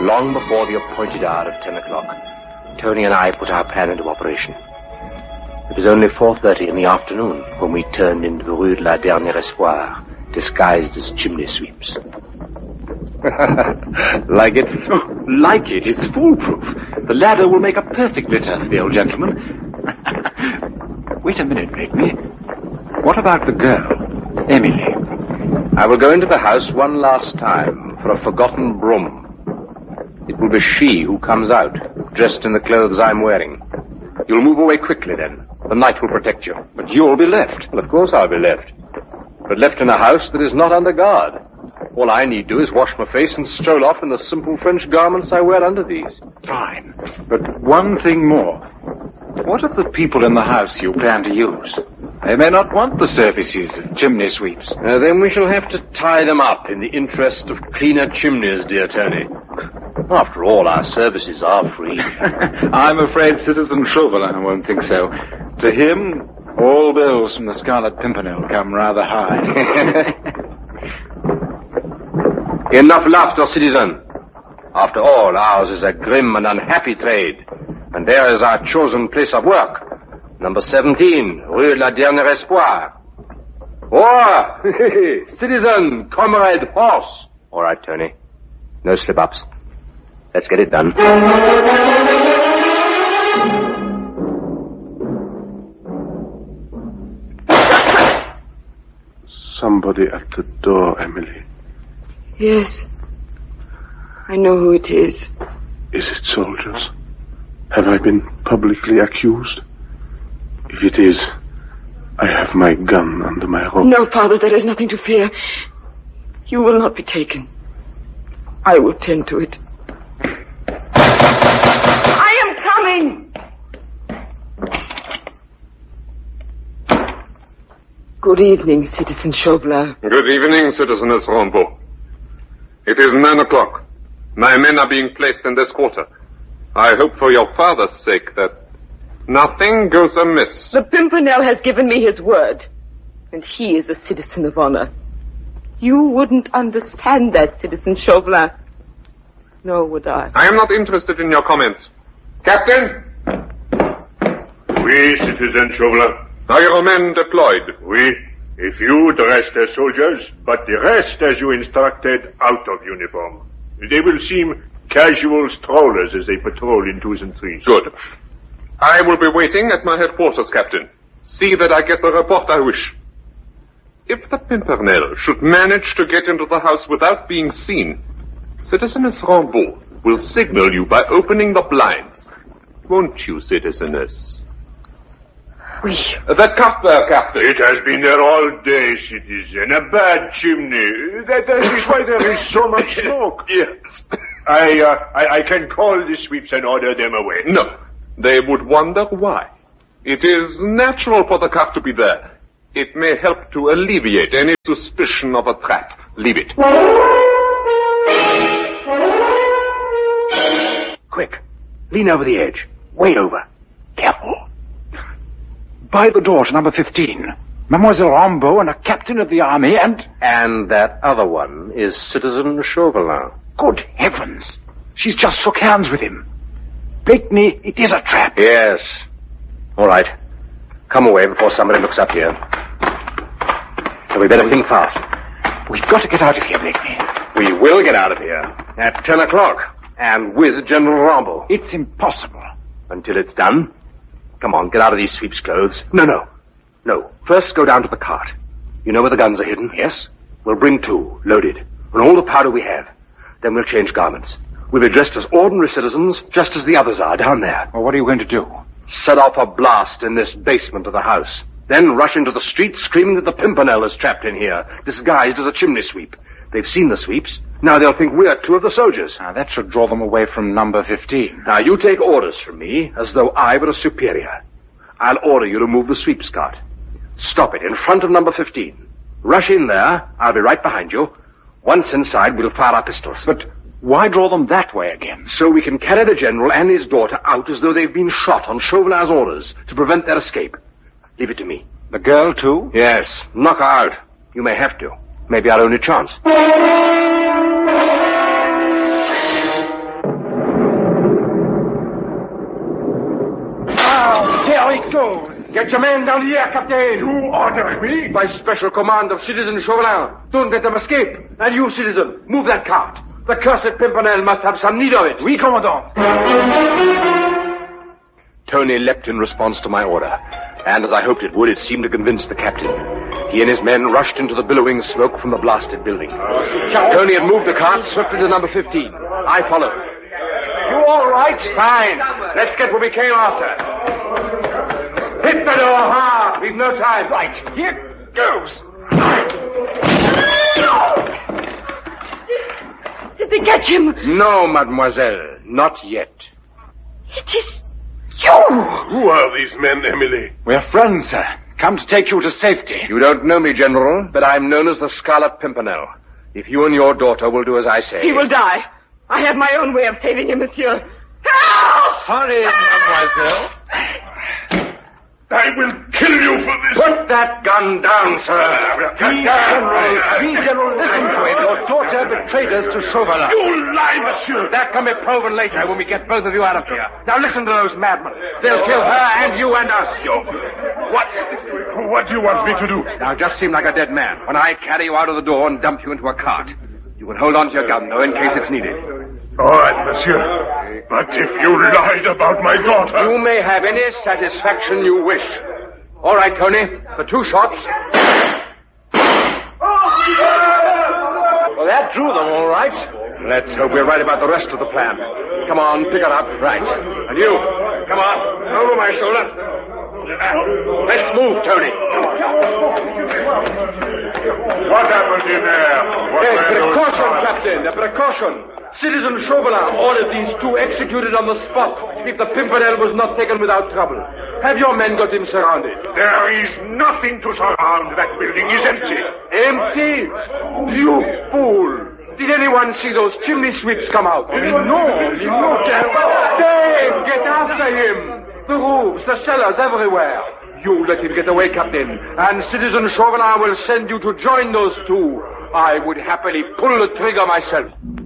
Long before the appointed hour of 10 o'clock, Tony and I put our plan into operation. It was only 4:30 in the afternoon when we turned into the Rue de la Dernière Espoir, disguised as chimney sweeps. Like it? Oh, like it? It's foolproof. The ladder will make a perfect litter for the old gentleman. Wait a minute, Blakeney. What about the girl, Emily? I will go into the house one last time for a forgotten broom. It will be she who comes out, dressed in the clothes I'm wearing. You'll move away quickly, then. The night will protect you. But you'll be left. Well, of course I'll be left. But left in a house that is not under guard. All I need do is wash my face and stroll off in the simple French garments I wear under these. Fine. But one thing more. What of the people in the house you plan to use? They may not want the services of chimney sweeps. Then we shall have to tie them up in the interest of cleaner chimneys, dear Tony. After all, our services are free. I'm afraid Citizen Chauvelin won't think so. To him, all bills from the Scarlet Pimpernel come rather high. Enough laughter, citizen. After all, ours is a grim and unhappy trade. And there is our chosen place of work. Number 17, Rue de la Dernière Espoir. Oh, citizen, comrade, horse. All right, Tony. No slip-ups. Let's get it done. Somebody at the door, Emily. Yes. I know who it is. Is it soldiers? Have I been publicly accused? If it is, I have my gun under my robe. No, Father, there is nothing to fear. You will not be taken. I will tend to it. I am coming! Good evening, Citizen Chauvelin. Good evening, Citizeness Rambaud. It is 9 o'clock. My men are being placed in this quarter. I hope for your father's sake that nothing goes amiss. The Pimpernel has given me his word, and he is a citizen of honor. You wouldn't understand that, Citizen Chauvelin. Nor would I. I am not interested in your comments. Captain? Oui, Citizen Chauvelin. Are your men deployed? Oui. A few dressed as soldiers, but the rest, as you instructed, out of uniform. They will seem casual strollers as they patrol in twos and threes. Good. I will be waiting at my headquarters, Captain. See that I get the report I wish. If the Pimpernel should manage to get into the house without being seen, Citizeness Rambaud will signal you by opening the blinds. Won't you, Citizeness? Oui. The cup there, Captain. It has been there all day, citizen. A bad chimney. That is why there is so much smoke. Yes. I can call the sweeps and order them away. No. They would wonder why. It is natural for the cup to be there. It may help to alleviate any suspicion of a trap. Leave it. Quick. Lean over the edge. Wait over. Careful. By the door to number 15. Mademoiselle Rambaud and a captain of the army and... And that other one is Citizen Chauvelin. Good heavens. She's just shook hands with him. Blakeney, it is a trap. Yes. All right. Come away before somebody looks up here. So we better think fast. We've got to get out of here, Blakeney. We will get out of here at 10 o'clock. And with General Rambaud. It's impossible. Until it's done. Come on, get out of these sweep's clothes. No. First go down to the cart. You know where the guns are hidden? Yes. We'll bring 2, loaded, and all the powder we have. Then we'll change garments. We'll be dressed as ordinary citizens, just as the others are down there. Well, what are you going to do? Set off a blast in this basement of the house. Then rush into the street screaming that the Pimpernel is trapped in here, disguised as a chimney sweep. They've seen the sweeps. Now they'll think we're 2 of the soldiers. Now, that should draw them away from number 15. Now, you take orders from me as though I were a superior. I'll order you to move the sweeps cart. Stop it in front of number 15. Rush in there. I'll be right behind you. Once inside, we'll fire our pistols. But why draw them that way again? So we can carry the general and his daughter out as though they've been shot on Chauvelin's orders to prevent their escape. Leave it to me. The girl, too? Yes. Knock her out. You may have to. Maybe our only chance. Get your men down here, Captain. You order me? By special command of Citizen Chauvelin. Don't let them escape. And you, citizen, move that cart. The cursed Pimpernel must have some need of it. Oui, Commandant. Tony leapt in response to my order. And as I hoped it would, it seemed to convince the captain. He and his men rushed into the billowing smoke from the blasted building. Tony had moved the cart swiftly to number 15. I followed. You all right? Fine. Let's get what we came after. Hit the door hard. We've no time. Right. Here goes. Did they catch him? No, mademoiselle. Not yet. It is you! Who are these men, Emily? We're friends, sir. Come to take you to safety. You don't know me, General, but I'm known as the Scarlet Pimpernel. If you and your daughter will do as I say... He will die. I have my own way of saving him, monsieur. Help! Sorry, mademoiselle. I will kill you for this. Put that gun down, sir. Please, General, listen to him. Your daughter betrayed us to Chauvelin. You lie, monsieur. That can be proven later when we get both of you out of here. Now listen to those madmen. They'll kill her and you and us. What do you want me to do? Now just seem like a dead man when I carry you out of the door and dump you into a cart. You can hold on to your gun, though, in case it's needed. All right, monsieur. But if you lied about my daughter... You may have any satisfaction you wish. All right, Tony. The 2 shots. Well, that drew them, all right. Let's hope we're right about the rest of the plan. Come on, pick it up. Right. And you, come on, over my shoulder. Let's move, Tony. What happened in there? Precaution, Captain, a precaution. Citizen Chauvelin ordered these 2 executed on the spot if the Pimpernel was not taken without trouble. Have your men got him surrounded? There is nothing to surround. That building is empty. Empty? You fool! Did anyone see those chimney sweeps come out? No. Then get after him. The roofs, the cellars, everywhere. You let him get away, Captain, and Citizen Chauvelin will send you to join those 2. I would happily pull the trigger myself.